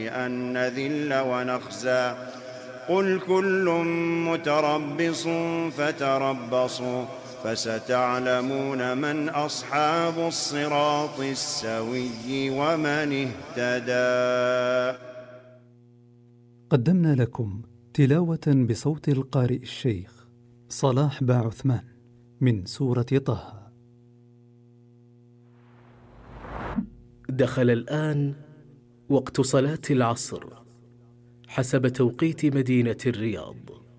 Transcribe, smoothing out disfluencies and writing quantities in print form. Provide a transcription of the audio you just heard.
أن نذل ونخزى قل كل متربص فتربصوا فستعلمون من أصحاب الصراط السوي ومن اهتدى. قدمنا لكم تلاوة بصوت القارئ الشيخ صلاح باعثمان من سورة طه. دخل الآن وقت صلاة العصر حسب توقيت مدينة الرياض.